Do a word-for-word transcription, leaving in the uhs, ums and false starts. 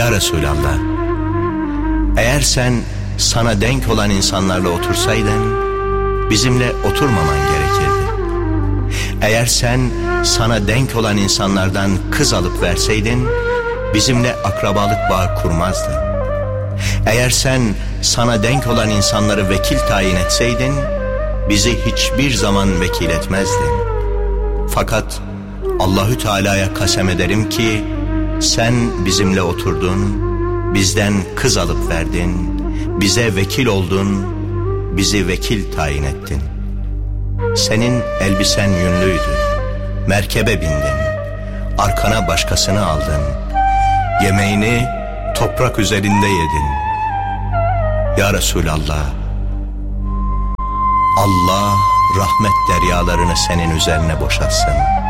Ya Resulallah, eğer sen sana denk olan insanlarla otursaydın, bizimle oturmaman gerekirdi. Eğer sen sana denk olan insanlardan kız alıp verseydin, bizimle akrabalık bağı kurmazdın. Eğer sen sana denk olan insanları vekil tayin etseydin, bizi hiçbir zaman vekil etmezdin. Fakat Allahü Teala'ya kasem ederim ki, sen bizimle oturdun, bizden kız alıp verdin, bize vekil oldun, bizi vekil tayin ettin. Senin elbisen yünlüydü, merkebe bindin, arkana başkasını aldın, yemeğini toprak üzerinde yedin. Ya Resulallah, Allah rahmet deryalarını senin üzerine boşatsın.